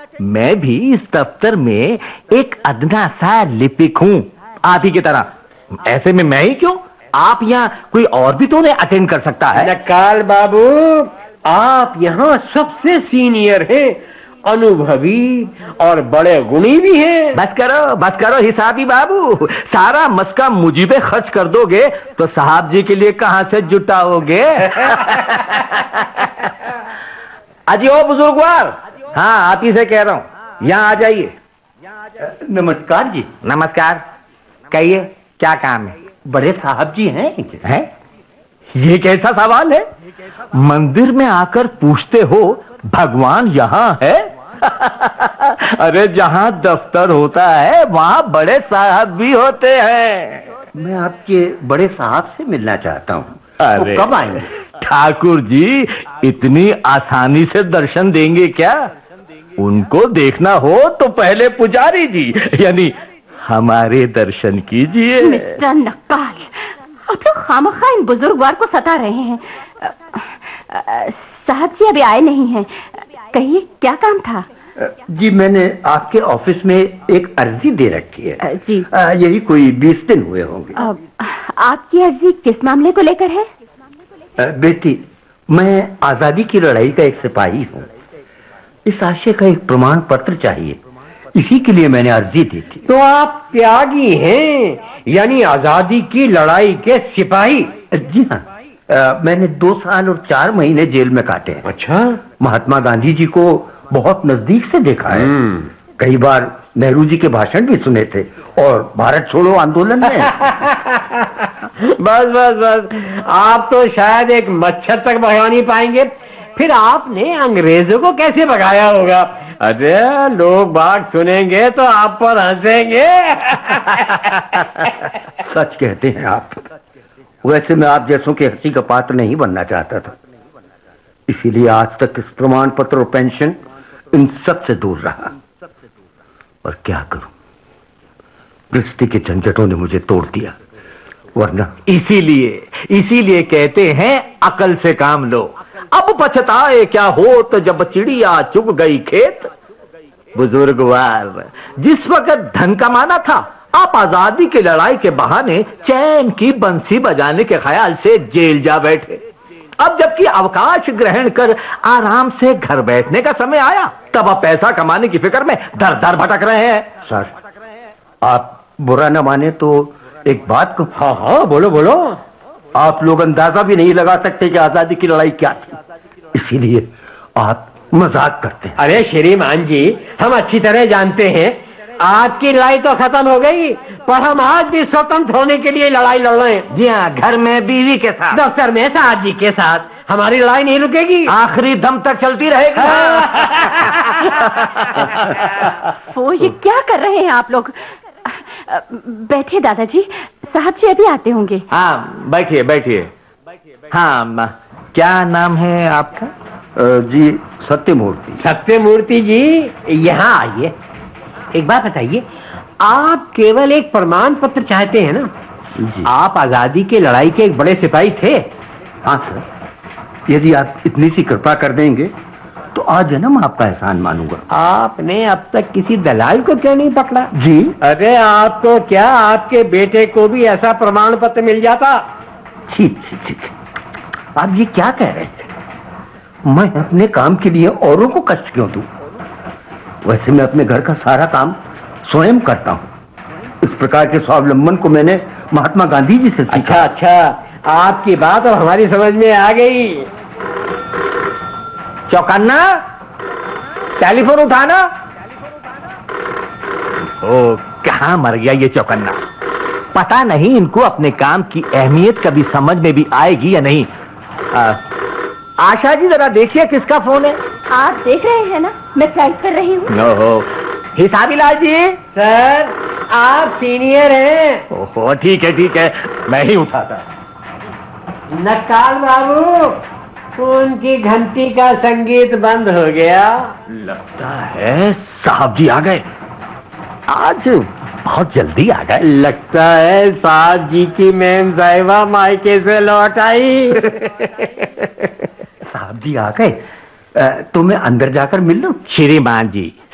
मैं भी इस दफ्तर में एक अदना सा लिपिक हूँ, आप ही की तरह। ऐसे में मैं ही क्यों, आप यहाँ कोई और भी तो उन्हें अटेंड कर सकता है। नक्काल बाबू, आप यहाँ सबसे सीनियर हैं, अनुभवी और बड़े गुणी भी हैं। बस करो हिसाबी बाबू, सारा मस्का मुझी पे खर्च कर दोगे तो साहब जी के लिए कहां से जुटाओगे। अजी ओ बुजुर्गवार, हाँ आप ही से कह रहा हूं, यहाँ आ जाइए। नमस्कार जी। नमस्कार, कहिए क्या काम है। बड़े साहब जी हैं? ये कैसा सवाल है, मंदिर में आकर पूछते हो भगवान यहाँ है। अरे जहां दफ्तर होता है वहां बड़े साहब भी होते हैं। मैं आपके बड़े साहब से मिलना चाहता हूँ। अरे तो कब आएंगे? ठाकुर जी इतनी आसानी से दर्शन देंगे क्या, उनको देखना हो तो पहले पुजारी जी यानी हमारे दर्शन कीजिए। मिस्टर नक्काल, आप लोग खामखा इन बुजुर्गवार को सता रहे हैं। साहब जी अभी आए नहीं हैं, कहिए क्या काम था। जी मैंने आपके ऑफिस में एक अर्जी दे रखी है। जी यही कोई 20 दिन हुए होंगे। आपकी अर्जी किस मामले को लेकर है। बेटी, मैं आजादी की लड़ाई का एक सिपाही हूँ। इस आशय का एक प्रमाण पत्र चाहिए, इसी के लिए मैंने अर्जी दी थी। तो आप त्यागी हैं, यानी आजादी की लड़ाई के सिपाही। जी हाँ, मैंने 2 साल और 4 महीने जेल में काटे हैं। अच्छा। महात्मा गांधी जी को बहुत नजदीक से देखा है। कई बार नेहरू जी के भाषण भी सुने थे और भारत छोड़ो आंदोलन में। बस बस बस, आप तो शायद एक मच्छर तक भगा नहीं पाएंगे, फिर आपने अंग्रेजों को कैसे भगाया होगा। अरे लोग बाग सुनेंगे तो आप पर हंसेंगे। सच कहते हैं आप। वैसे मैं आप जैसों के हंसी का पात्र नहीं बनना चाहता था, इसीलिए आज तक इस प्रमाण पत्र और पेंशन इन सब से दूर रहा। और क्या करूं, गृहस्थी के झंझटों ने मुझे तोड़ दिया, वरना इसीलिए कहते हैं अकल से काम लो। अब पछताए क्या हो तो जब चिड़िया चुग गई खेत। बुजुर्गवार, जिस वक्त धन कमाना था आप आजादी की लड़ाई के बहाने चैन की बंसी बजाने के ख्याल से जेल जा बैठे। अब जबकि अवकाश ग्रहण कर आराम से घर बैठने का समय आया, तब आप पैसा कमाने की फिक्र में दर दर भटक रहे हैं। सर, आप बुरा न माने तो एक बात को। हाँ हाँ, बोलो बोलो। आप लोग अंदाजा भी नहीं लगा सकते कि आजादी की लड़ाई क्या थी, इसीलिए आप मजाक करते हैं। अरे श्रीमान जी, हम अच्छी तरह जानते हैं आपकी लड़ाई तो खत्म हो गई, पर हम आज भी स्वतंत्र होने के लिए लड़ाई लड़ रहे हैं। जी हाँ, घर में बीवी के साथ, दफ्तर में साहब जी के साथ। हमारी लड़ाई नहीं रुकेगी, आखिरी दम तक चलती रहेगी। वो ये क्या कर रहे हैं आप लोग। बैठिए दादाजी, साहब जी अभी आते होंगे। हाँ बैठिए बैठिए। हाँ, क्या नाम है आपका। जी सत्यमूर्ति। सत्यमूर्ति जी, यहाँ आइए। एक बात बताइए, आप केवल एक प्रमाण पत्र चाहते हैं ना। जी। आप आजादी की लड़ाई के एक बड़े सिपाही थे। हाँ सर, यदि आप इतनी सी कृपा कर देंगे तो आज जन्म आपका एहसान मानूंगा। आपने अब तक किसी दलाल को क्यों नहीं पकड़ा। जी। अरे आपको क्या, आपके बेटे को भी ऐसा प्रमाण पत्र मिल जाता। छी छी छी, आप ये क्या कह रहे हैं। मैं अपने काम के लिए औरों को कष्ट क्यों दूं। वैसे मैं अपने घर का सारा काम स्वयं करता हूं। इस प्रकार के स्वावलंबन को मैंने महात्मा गांधी जी से सीखा। अच्छा, आपकी बात अब हमारी समझ में आ गई। चौकन्ना, टेलीफोन उठाना। ओ, कहां मर गया ये चौकन्ना। पता नहीं इनको अपने काम की अहमियत कभी समझ में भी आएगी या नहीं। आशा जी जरा देखिए किसका फोन है। आप देख रहे हैं ना, मैं टाइप कर रही हूँ। ओहो, हिसाबी लाल जी। सर, आप सीनियर हैं। ओहो, ठीक है, मैं ही उठाता। नक्काल बाबू, उनकी घंटी का संगीत बंद हो गया। लगता है साहब जी आ गए, आज बहुत जल्दी आ गए। लगता है साहब जी की मेम साहिबा मायके से लौट आई। साहब जी आ गए, तो मैं अंदर जाकर मिल लूं। श्रीमान जी,